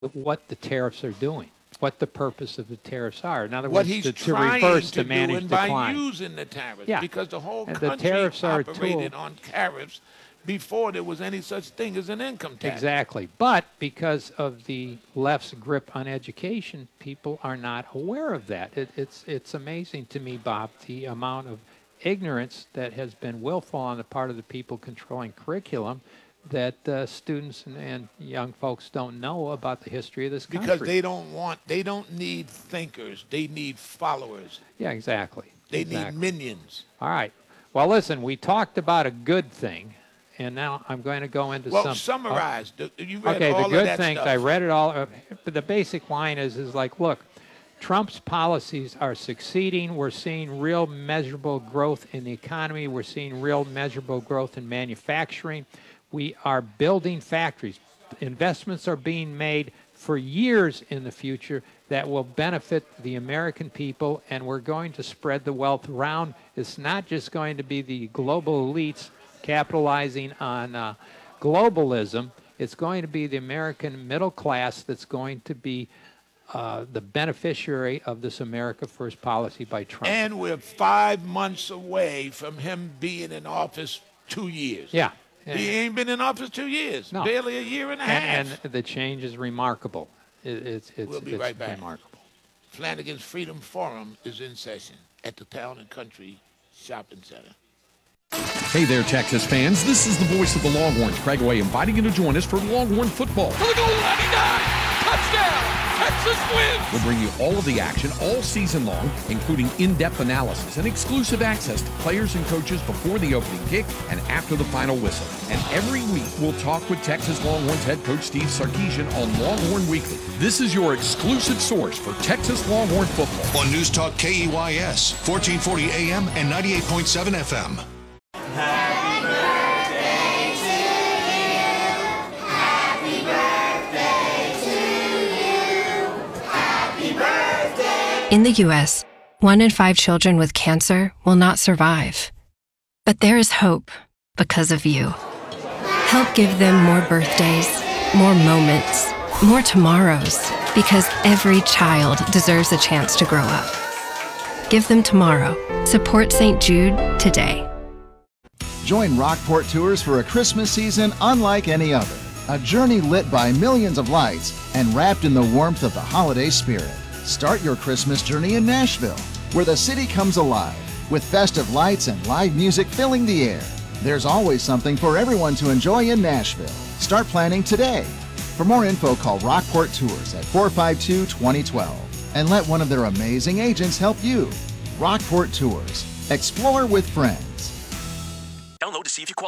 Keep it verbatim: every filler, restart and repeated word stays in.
what the tariffs are doing, what the purpose of the tariffs are. In other what words, he's to, to trying reverse to the managed do, and by decline. using the tariffs, Yeah. because the whole And country the tariffs are a operated tool. on tariffs before there was any such thing as an income tax. Exactly. But because of the left's grip on education, people are not aware of that. It, it's it's amazing to me, Bob, the amount of ignorance that has been willful on the part of the people controlling curriculum, that uh, students and, and young folks don't know about the history of this country. Because they don't want, they don't need thinkers. They need followers. Yeah, exactly. They exactly. need minions. All right. Well, listen, we talked about a good thing, and now I'm going to go into well, some. Well, summarize. Oh, you read okay, all the good of that things, stuff. I read it all. But the basic line is, is like, look, Trump's policies are succeeding. We're seeing real measurable growth in the economy. We're seeing real measurable growth in manufacturing. We are building factories. Investments are being made for years in the future that will benefit the American people, and we're going to spread the wealth around. It's not just going to be the global elites capitalizing on uh, globalism. It's going to be the American middle class that's going to be uh, the beneficiary of this America First policy by Trump. And we're five months away from him being in office two years. Yeah. He ain't been in office two years, no. barely a year and a and, half. And the change is remarkable. It, it's it's, we'll be it's right back. remarkable. Flanagan's Freedom Forum is in session at the Town and Country Shopping Center. Hey there, Texas fans. This is the voice of the Longhorns, Craig Way, inviting you to join us for Longhorn football. For the goal, ninety-nine! Touchdown! Texas wins! We'll bring you all of the action all season long, including in-depth analysis and exclusive access to players and coaches before the opening kick and after the final whistle. And every week, we'll talk with Texas Longhorns head coach Steve Sarkisian on Longhorn Weekly. This is your exclusive source for Texas Longhorn football. On News Talk K E Y S, fourteen forty A M and ninety-eight point seven F M. Happy birthday to you. Happy birthday to you. Happy birthday. In the U S, one in five children with cancer will not survive. But there is hope because of you. Help give them more birthdays, more moments, more tomorrows, because every child deserves a chance to grow up. Give them tomorrow. Support Saint Jude today. Join Rockport Tours for a Christmas season unlike any other. A journey lit by millions of lights and wrapped in the warmth of the holiday spirit. Start your Christmas journey in Nashville, where the city comes alive with festive lights and live music filling the air. There's always something for everyone to enjoy in Nashville. Start planning today. For more info, call Rockport Tours at four five two, two zero one two and let one of their amazing agents help you. Rockport Tours. Explore with friends. Download to see if you qualify.